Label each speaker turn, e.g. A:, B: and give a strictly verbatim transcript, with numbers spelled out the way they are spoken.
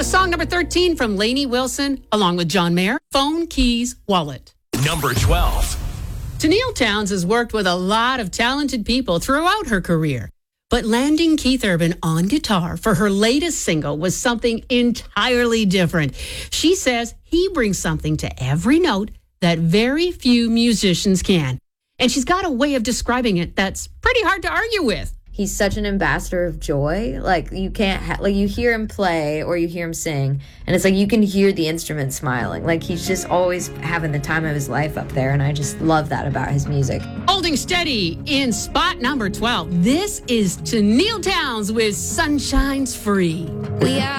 A: was song number thirteen from Lainey Wilson, along with John Mayer, Phone, Keys, Wallet.
B: Number twelve.
A: Tenille Townes has worked with a lot of talented people throughout her career, but landing Keith Urban on guitar for her latest single was something entirely different. She says he brings something to every note that very few musicians can. And she's got a way of describing it that's pretty hard to argue with.
C: He's such an ambassador of joy. Like, you can't, ha- like, you hear him play or you hear him sing, and it's like you can hear the instrument smiling. Like, he's just always having the time of his life up there, and I just love that about his music.
A: Holding steady in spot number twelve, this is Tenille Townes with Sunshine's Free.
D: We are